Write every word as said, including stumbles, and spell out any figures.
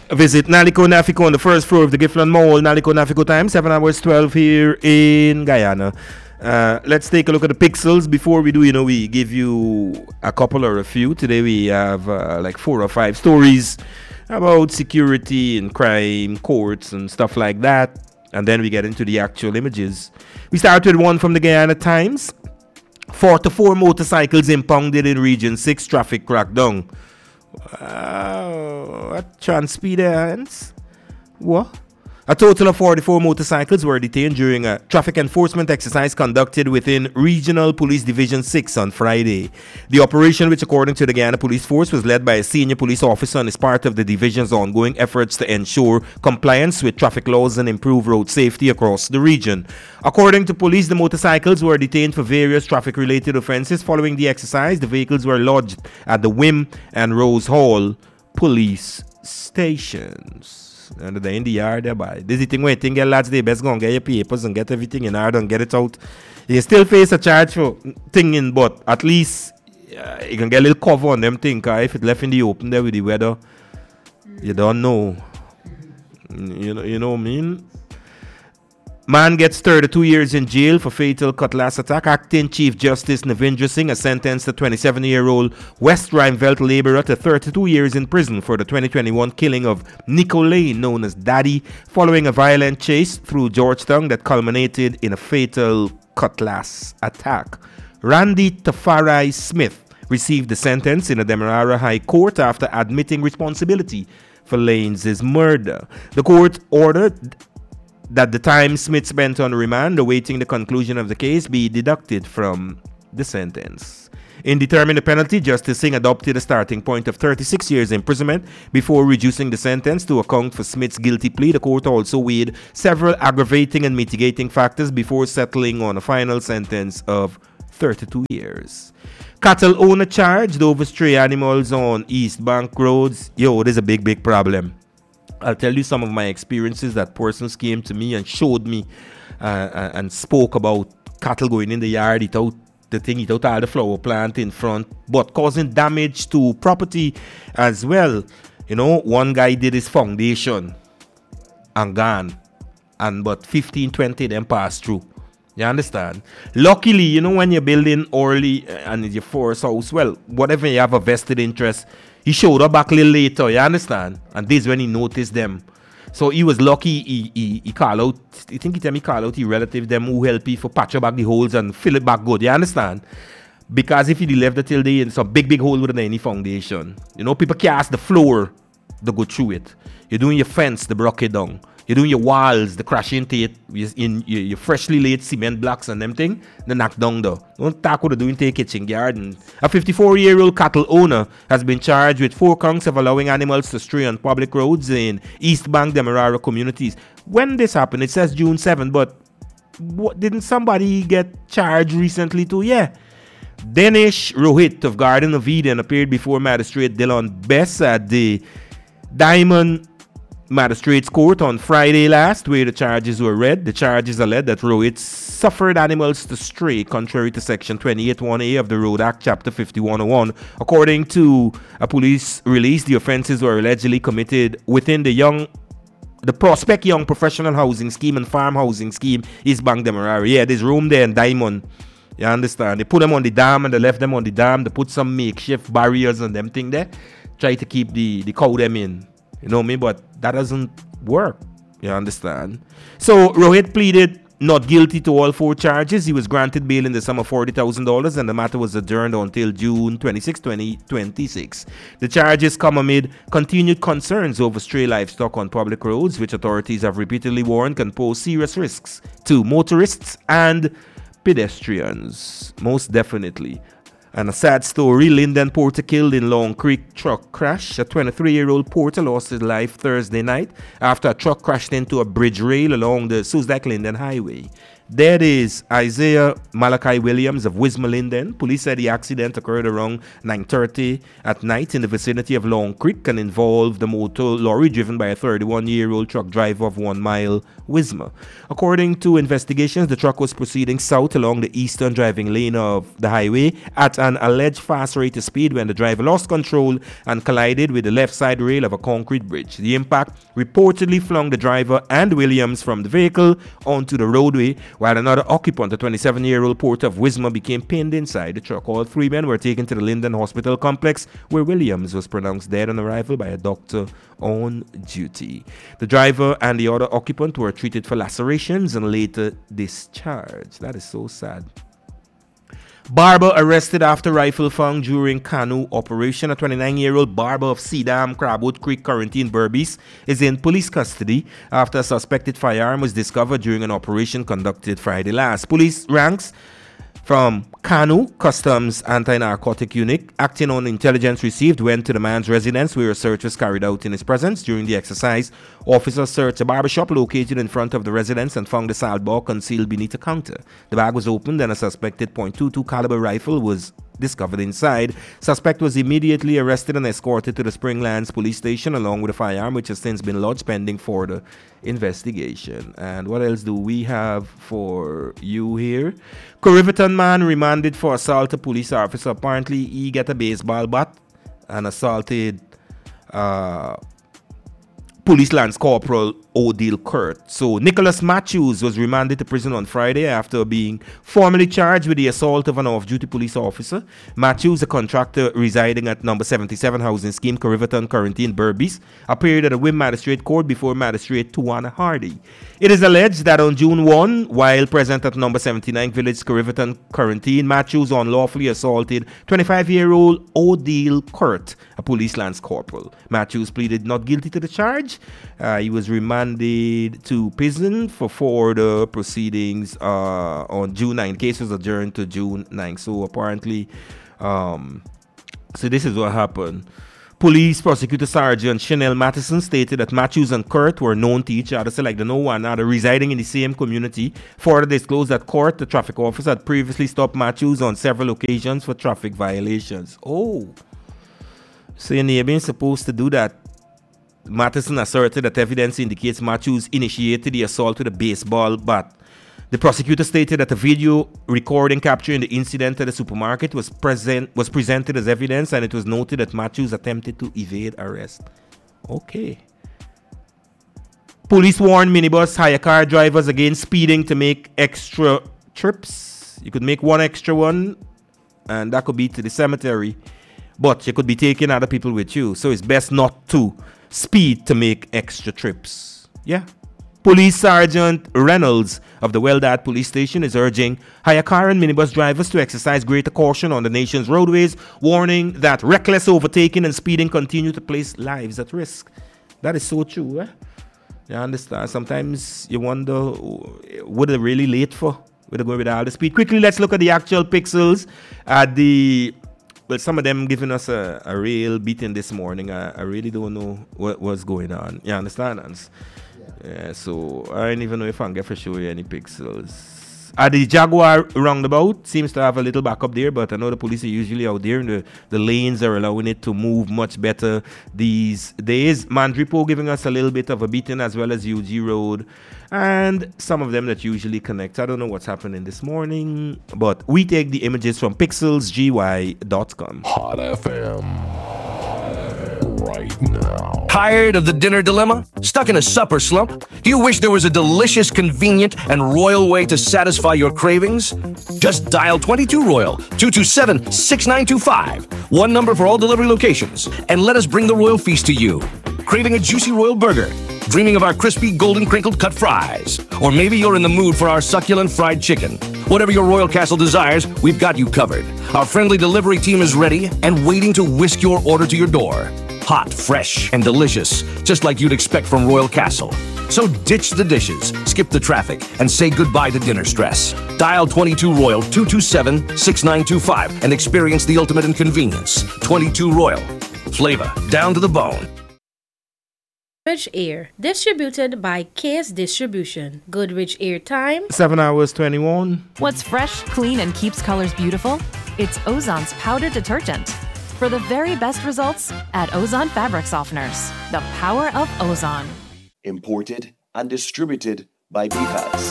Visit Naliko Nafiko on the first floor of the Giffland Mall. Naliko Nafiko time, seven hours twelve here in Guyana. Uh, let's take a look at the pixels. Before we do, you know, we give you a couple or a few. Today we have uh, like four or five stories about security and crime, courts and stuff like that. And then we get into the actual images. We start with one from the Guyana Times. forty-four motorcycles impounded in Region six traffic crackdown. Wow, what transpeeders? What? A total of forty-four motorcycles were detained during a traffic enforcement exercise conducted within Regional Police Division six on Friday. The operation, which according to the Guyana Police Force was led by a senior police officer and is part of the division's ongoing efforts to ensure compliance with traffic laws and improve road safety across the region. According to police, the motorcycles were detained for various traffic-related offences. Following the exercise, the vehicles were lodged at the Wim and Rose Hall police stations. And they're in the yard there, boy. This is the thing when you think, lads, they best go and get your papers and get everything in order and get it out. You still face a charge for thinking, but at least uh, you can get a little cover on them thing. Cause if it left in the open there with the weather, you don't know. You know, you know what I mean? Man gets thirty-two years in jail for fatal cutlass attack. Acting Chief Justice Navindra Singh has sentenced the twenty-seven-year-old West Rhymeveld laborer to thirty-two years in prison for the twenty twenty-one killing of Nico Lane, known as Daddy, following a violent chase through Georgetown that culminated in a fatal cutlass attack. Randy Tafari Smith received the sentence in the Demerara High Court after admitting responsibility for Lane's murder. The court ordered that the time Smith spent on remand awaiting the conclusion of the case be deducted from the sentence. In determining the penalty, Justice Singh adopted a starting point of thirty-six years imprisonment before reducing the sentence to account for Smith's guilty plea. The court also weighed several aggravating and mitigating factors before settling on a final sentence of thirty-two years. Cattle owner charged over stray animals on East Bank roads. Yo, there's a big, big problem. I'll tell you some of my experiences that persons came to me and showed me uh, and spoke about cattle going in the yard, it out the thing, it out all the flower plant in front, but causing damage to property as well. You know, one guy did his foundation and gone, and but fifteen, twenty of them passed through. You understand? Luckily, you know, when you're building early and it's your first house, well, whatever you have a vested interest, he showed up back a little later, you understand? And this is when he noticed them. So he was lucky, he he, he called out, I think he tell me call out his relative, them who help you for patch back the holes and fill it back good, you understand? Because if he left it till the end, it's a big, big hole without any foundation. You know, people cast the floor, they go through it. You're doing your fence, they broke it down. You're doing your walls, the crash into it, in your, your freshly laid cement blocks and them thing, they knock down though. Don't talk what they're doing to your kitchen garden. A fifty-four-year-old cattle owner has been charged with four counts of allowing animals to stray on public roads in East Bank, Demerara communities. When this happened, it says June seventh, but what, didn't somebody get charged recently too? Yeah. Danish Rohit of Garden of Eden appeared before Magistrate Dylan Bess at the Diamond Magistrates Court on Friday last, where the charges were read. The charges alleged that Rohit suffered animals to stray, contrary to Section twenty-eight one A of the Road Act, Chapter fifty-one oh one. According to a police release, the offences were allegedly committed within the young, the Prospect Young Professional Housing Scheme and Farm Housing Scheme, East Bank, Demerara. Yeah, there's room there in Diamond. You understand? They put them on the dam and they left them on the dam. They put some makeshift barriers and them thing there. Try to keep the, the cow them in. You know me, but that doesn't work. You understand? So Rohit pleaded not guilty to all four charges. He was granted bail in the sum of forty thousand dollars and the matter was adjourned until June twenty-sixth, twenty twenty-six. The charges come amid continued concerns over stray livestock on public roads, which authorities have repeatedly warned can pose serious risks to motorists and pedestrians. Most definitely. And a sad story, Lyndon Porter killed in Long Creek truck crash. A twenty-three-year-old Porter lost his life Thursday night after a truck crashed into a bridge rail along the Susdak Linden Highway. Dead is Isaiah Malachi Williams of Wisma Linden. Police said the accident occurred around nine thirty at night in the vicinity of Long Creek and involved the motor lorry driven by a thirty-one-year-old truck driver of One Mile, Wisma. According to investigations, the truck was proceeding south along the eastern driving lane of the highway at an alleged fast rate of speed when the driver lost control and collided with the left side rail of a concrete bridge. The impact reportedly flung the driver and Williams from the vehicle onto the roadway, while another occupant, a twenty-seven-year-old porter of Wisma, became pinned inside the truck. All three men were taken to the Linden Hospital complex, where Williams was pronounced dead on arrival by a doctor on duty. The driver and the other occupant were treated for lacerations and later discharged. That is so sad. Barber arrested after rifle found during canoe operation. A twenty-nine-year-old barber of Sedam, Crabwood Creek, Quarantine, Berbice is in police custody after a suspected firearm was discovered during an operation conducted Friday last. Police ranks from Canoe Customs Anti-Narcotic Unit, acting on intelligence received, went to the man's residence where a search was carried out in his presence. During the exercise, officers searched a barbershop located in front of the residence and found a salt bar concealed beneath a counter. The bag was opened and a suspected point two two caliber rifle was discovered inside. Suspect was immediately arrested and escorted to the Springlands police station along with a firearm, which has since been lodged pending further investigation. And what else do we have for you here? Corriverton man remanded for assault a police officer. Apparently he got a baseball bat and assaulted uh Police Lance Corporal Odile Kurt. So Nicholas Matthews was remanded to prison on Friday after being formally charged with the assault of an off-duty police officer. Matthews, a contractor residing at number seventy-seven Housing Scheme, Corriverton, Quarantine, Berbice, appeared at a Wim Magistrate Court before Magistrate Tuana Hardy. It is alleged that on June first, while present at number seventy-nine Village, Corriverton, Quarantine, Matthews unlawfully assaulted twenty-five-year-old Odile Kurt, a police lance corporal. Matthews pleaded not guilty to the charge. Uh, he was remanded to prison for further proceedings uh, on June ninth. Case was adjourned to June ninth. So apparently, um, so this is what happened. Police Prosecutor Sergeant Chanel Matheson stated that Matthews and Kurt were known to each other, so like they know one another, residing in the same community. Further disclosed that Kurt, the traffic officer, had previously stopped Matthews on several occasions for traffic violations. Oh, so your neighbor ain't supposed to do that. Matheson asserted that evidence indicates Matthews initiated the assault with a baseball bat. The prosecutor stated that a video recording capturing the incident at the supermarket was present was presented as evidence, and it was noted that Matthews attempted to evade arrest. Okay. Police warned minibus hire car drivers against speeding to make extra trips. You could make one extra one, and that could be to the cemetery, but you could be taking other people with you. So it's best not to speed to make extra trips. Yeah. Police Sergeant Reynolds of the Weldad Police Station is urging hire car and minibus drivers to exercise greater caution on the nation's roadways, warning that reckless overtaking and speeding continue to place lives at risk. That is so true. Eh? You understand? Sometimes you wonder, what are they really late for? We're going with all the speed. Quickly, let's look at the actual pixels at the... Well, some of them giving us a, a real beating this morning. I, I really don't know what was going on. You understand? Yeah. yeah, so I don't even know if I can get for show you any pixels. Uh, the Jaguar roundabout seems to have a little backup there, but I know the police are usually out there and the, the lanes are allowing it to move much better these days. Mandripo giving us a little bit of a beating, as well as U G Road and some of them that usually connect. I don't know what's happening this morning, but we take the images from pixels g y dot com. Hot F M right now. Tired of the dinner dilemma? Stuck in a supper slump? Do you wish there was a delicious, convenient, and royal way to satisfy your cravings? Just dial twenty-two Royal, two two seven, six nine two five, one number for all delivery locations, and let us bring the royal feast to you. Craving a juicy royal burger? Dreaming of our crispy, golden, crinkled cut fries? Or maybe you're in the mood for our succulent fried chicken? Whatever your Royal Castle desires, we've got you covered. Our friendly delivery team is ready and waiting to whisk your order to your door. Hot, fresh, and delicious, just like you'd expect from Royal Castle. So ditch the dishes, skip the traffic, and say goodbye to dinner stress. Dial twenty-two Royal, two two seven, six nine two five and experience the ultimate in convenience. twenty-two Royal. Flavor down to the bone. Goodrich Air, distributed by K S Distribution. Goodrich Air time, seven hours twenty-one. What's fresh, clean, and keeps colors beautiful? It's Ozon's powder detergent. For the very best results, add Ozon fabric softeners. The power of Ozon. Imported and distributed by B P A S.